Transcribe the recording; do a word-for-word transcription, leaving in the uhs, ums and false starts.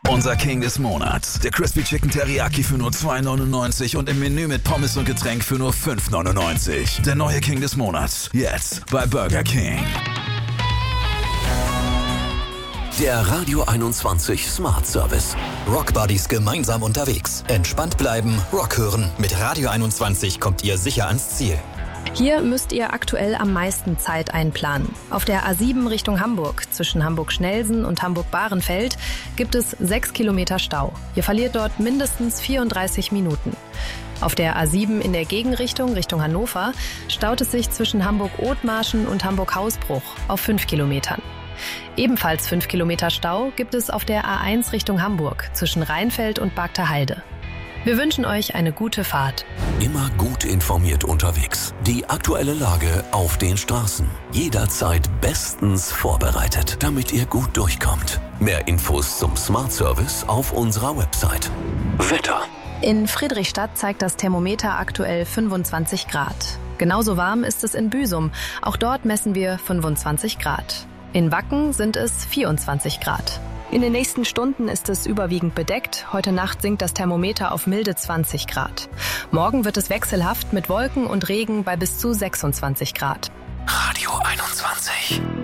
Unser King des Monats. Der Crispy Chicken Teriyaki für nur zwei neunundneunzig und im Menü mit Pommes und Getränk für nur fünf neunundneunzig. Der neue King des Monats. Jetzt bei Burger King. Der Radio einundzwanzig Smart Service. Rock Buddies gemeinsam unterwegs. Entspannt bleiben, Rock hören. Mit Radio einundzwanzig kommt ihr sicher ans Ziel. Hier müsst ihr aktuell am meisten Zeit einplanen. Auf der A sieben Richtung Hamburg, zwischen Hamburg-Schnelsen und Hamburg-Bahrenfeld, gibt es sechs Kilometer Stau. Ihr verliert dort mindestens vierunddreißig Minuten. Auf der A sieben in der Gegenrichtung, Richtung Hannover, staut es sich zwischen Hamburg-Othmarschen und Hamburg-Hausbruch auf fünf Kilometern. Ebenfalls fünf Kilometer Stau gibt es auf der A eins Richtung Hamburg, zwischen Rheinfeld und Bagter Heide. Wir wünschen euch eine gute Fahrt. Immer gut informiert unterwegs. Die aktuelle Lage auf den Straßen. Jederzeit bestens vorbereitet, damit ihr gut durchkommt. Mehr Infos zum Smart Service auf unserer Website. Wetter. In Friedrichstadt zeigt das Thermometer aktuell fünfundzwanzig Grad. Genauso warm ist es in Büsum. Auch dort messen wir fünfundzwanzig Grad. In Wacken sind es vierundzwanzig Grad. In den nächsten Stunden ist es überwiegend bedeckt. Heute Nacht sinkt das Thermometer auf milde zwanzig Grad. Morgen wird es wechselhaft mit Wolken und Regen bei bis zu sechsundzwanzig Grad. Radio einundzwanzig.